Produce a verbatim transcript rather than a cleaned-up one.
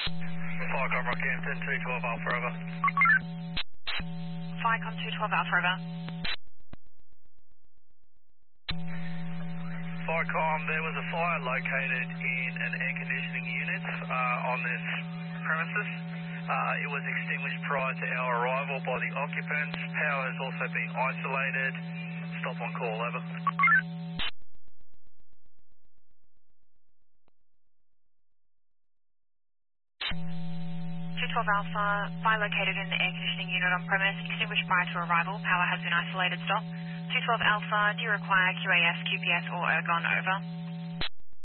Firecom Rockhampton, two twelve Alpha over. Firecom two twelve Alpha over. Firecom, there was a fire located in an air conditioning unit uh, on this premises. Uh, it was extinguished prior to our arrival by the occupants. Power has also been isolated. Stop on call, over. two twelve Alpha, fire located in the air conditioning unit on premise, extinguished prior to arrival, power has been isolated, stop. two twelve Alpha, do you require Q A S, Q P S or ergon, over?